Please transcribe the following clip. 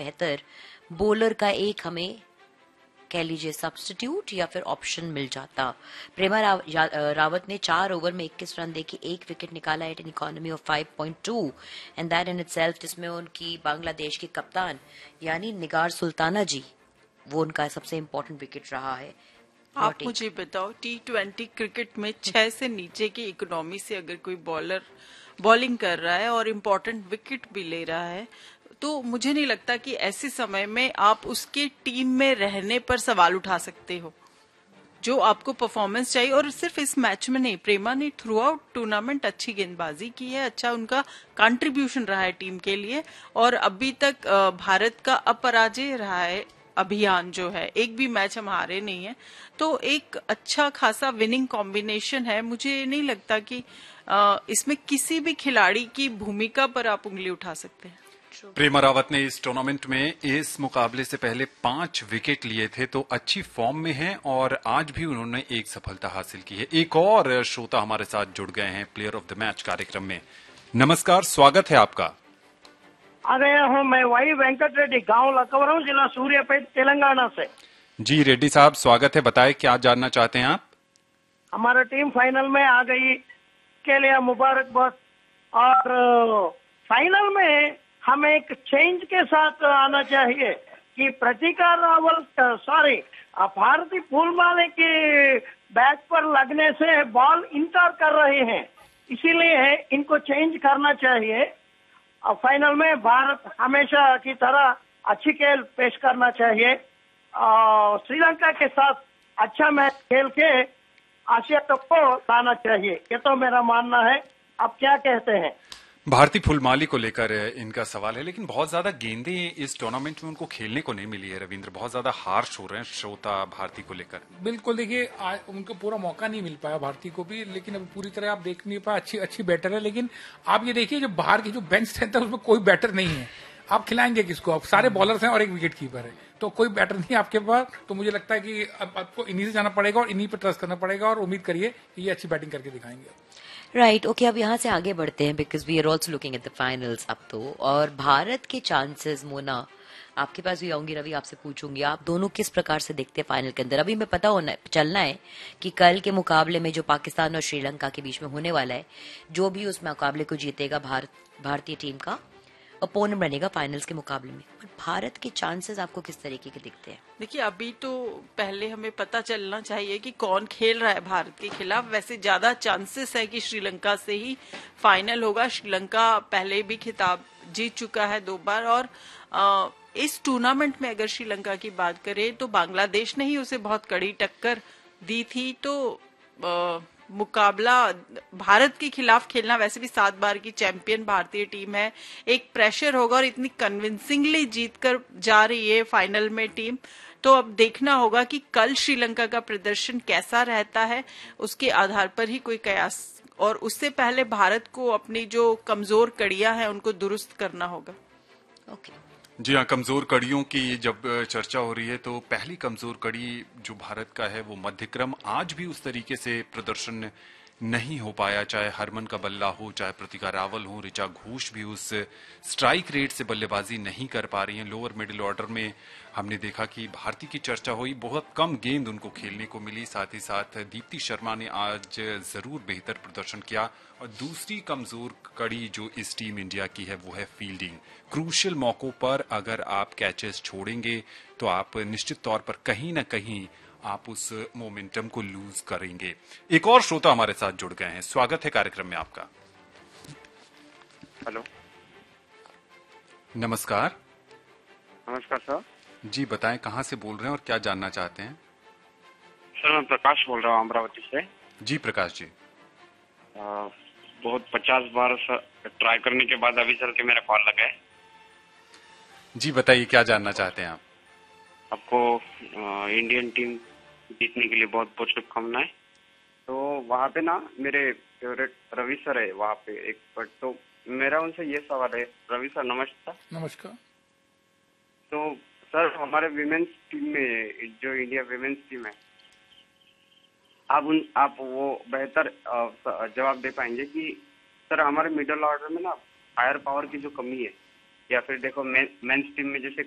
बेहतर बॉलर का एक हमें कह लीजिए सब्स्टिट्यूट या फिर ऑप्शन मिल जाता। प्रेमा रावत ने 4 ओवर में 21 रन देके 1 विकेट निकाला eight an economy of 5.2 and that in itself, जिसमें उनकी बांग्लादेश की कप्तान यानी निगार सुल्ताना जी, वो उनका सबसे इम्पोर्टेंट विकेट रहा है। आप मुझे बताओ, T20 क्रिकेट में 6 से नीचे की इकोनॉमी से अगर कोई बॉलर बॉलिंग कर रहा है और इम्पोर्टेंट विकेट भी ले रहा है, तो मुझे नहीं लगता कि ऐसे समय में आप उसके टीम में रहने पर सवाल उठा सकते हो। जो आपको परफॉर्मेंस चाहिए, और सिर्फ इस मैच में नहीं, प्रेमा ने थ्रू आउट टूर्नामेंट अच्छी गेंदबाजी की है, अच्छा उनका कंट्रीब्यूशन रहा है टीम के लिए, और अभी तक भारत का अपराजय रहा है अभियान जो है, एक भी मैच हम हारे नहीं है। तो एक अच्छा खासा विनिंग कॉम्बिनेशन है। मुझे नहीं लगता कि इसमें किसी भी खिलाड़ी की भूमिका पर आप उंगली उठा सकते हैं। प्रेमा रावत ने इस टूर्नामेंट में इस मुकाबले से पहले 5 विकेट लिए थे, तो अच्छी फॉर्म में हैं और आज भी उन्होंने एक सफलता हासिल की है। एक और श्रोता हमारे साथ जुड़ गए हैं प्लेयर ऑफ द मैच कार्यक्रम में। नमस्कार, स्वागत है आपका। अरे हूँ मैं वही वेंकट रेड्डी, गांव लकवरम, जिला सूर्यापेट, तेलंगाना से। जी रेड्डी साहब, स्वागत है। बताएं क्या जानना चाहते हैं आप। हमारा टीम फाइनल में आ गई, के लिए मुबारकबाद। और फाइनल में हमें एक चेंज के साथ आना चाहिए कि प्रतिका रावल, सॉरी, भारती फूलमाले के बैट पर लगने से बॉल इंकार कर रहे हैं, इसीलिए इनको चेंज करना चाहिए। और फाइनल में भारत हमेशा की तरह अच्छी खेल पेश करना चाहिए और श्रीलंका के साथ अच्छा मैच खेल के आसिया कप को लाना चाहिए, ये तो मेरा मानना है। आप क्या कहते हैं? भारती फुलमाली को लेकर इनका सवाल है, लेकिन बहुत ज्यादा गेंदें इस टूर्नामेंट में उनको खेलने को नहीं मिली है। रविंद्र, बहुत ज्यादा हार्श हो रहे हैं श्रोता भारती को लेकर। बिल्कुल, देखिए उनको पूरा मौका नहीं मिल पाया भारती को भी, लेकिन अब पूरी तरह आप देख नहीं पाए। अच्छी बैटर है, लेकिन आप ये देखिए जो बाहर की जो बेंच स्ट्रेंथ है उसमें कोई बैटर नहीं है। आप खिलाएंगे किसको? आप सारे बॉलर्स हैं और एक विकेट कीपर है, तो कोई बैटर नहीं है आपके पास। तो मुझे लगता है कि अब आपको इन्हीं से जाना पड़ेगा और इन्हीं पर ट्रस्ट करना पड़ेगा और उम्मीद करिए कि ये अच्छी बैटिंग करके दिखाएंगे। राइट, ओके, अब यहाँ से आगे बढ़ते हैं because we are also looking at the finals अब तो। और भारत के चांसेस, मोना आपके पास भी आऊंगी, रवि आपसे पूछूंगी, आप दोनों किस प्रकार से देखते हैं फाइनल के अंदर? अभी मैं पता होना चलना है कि कल के मुकाबले में जो पाकिस्तान और श्रीलंका के बीच में होने वाला है, जो भी उस मुकाबले को जीतेगा भारतीय टीम का अपोनेंट बनेगा फाइनल्स के मुकाबले में। और भारत के चांसेस आपको किस तरीके के दिखते हैं? देखिए, अभी तो पहले हमें पता चलना चाहिए कि कौन खेल रहा है भारत के खिलाफ। वैसे ज्यादा चांसेस है कि श्रीलंका से ही फाइनल होगा। श्रीलंका पहले भी खिताब जीत चुका है 2 बार, और इस टूर्नामेंट में अगर श्रीलंका की बात करें तो बांग्लादेश ने ही उसे बहुत कड़ी टक्कर दी थी। तो मुकाबला भारत के खिलाफ खेलना, वैसे भी 7 बार की चैंपियन भारतीय टीम है, एक प्रेशर होगा, और इतनी कन्विंसिंगली जीतकर जा रही है फाइनल में टीम। तो अब देखना होगा कि कल श्रीलंका का प्रदर्शन कैसा रहता है, उसके आधार पर ही कोई कयास, और उससे पहले भारत को अपनी जो कमजोर कड़ियां हैं उनको दुरुस्त करना होगा। ओके, जी हाँ, कमजोर कड़ियों की जब चर्चा हो रही है तो पहली कमजोर कड़ी जो भारत का है वो मध्यक्रम। आज भी उस तरीके से प्रदर्शन नहीं हो पाया, चाहे हरमन का बल्ला हो, चाहे प्रतिका रावल हो, ऋचा घोष भी उस स्ट्राइक रेट से बल्लेबाजी नहीं कर पा रही हैं। लोअर मिडिल ऑर्डर में हमने देखा कि भारती की चर्चा हुई, बहुत कम गेंद उनको खेलने को मिली। साथ ही साथ दीप्ति शर्मा ने आज जरूर बेहतर प्रदर्शन किया। और दूसरी कमजोर कड़ी जो इस टीम इंडिया की है वो है फील्डिंग। क्रूशियल मौकों पर अगर आप कैचेस छोड़ेंगे तो आप निश्चित तौर पर कहीं ना कहीं आप उस मोमेंटम को लूज करेंगे। एक और श्रोता हमारे साथ जुड़ गए हैं, स्वागत है कार्यक्रम में आपका। हेलो, नमस्कार। नमस्कार सर जी बताएं, कहां से बोल रहे हैं और क्या जानना चाहते हैं? सर मैं प्रकाश बोल रहा हूँ अमरावती से। जी प्रकाश जी। बहुत 50 बार ट्राई करने के बाद अभी चल के मेरा कॉल लगा है। जी बताइए, क्या जानना चाहते हैं आप? आपको इंडियन टीम जीतने के लिए बहुत बहुत शुभकामनाएं। तो वहाँ पे ना मेरे फेवरेट रवि सर है वहाँ पे एक, बट तो मेरा उनसे ये सवाल है। रवि सर नमस्कार। नमस्कार। तो सर हमारे विमेन्स टीम में, जो इंडिया विमेन्स टीम है, आप वो बेहतर जवाब दे पाएंगे कि सर हमारे मिडिल ऑर्डर में ना फायर पावर की जो कमी है, या फिर देखो मेंस टीम में जैसे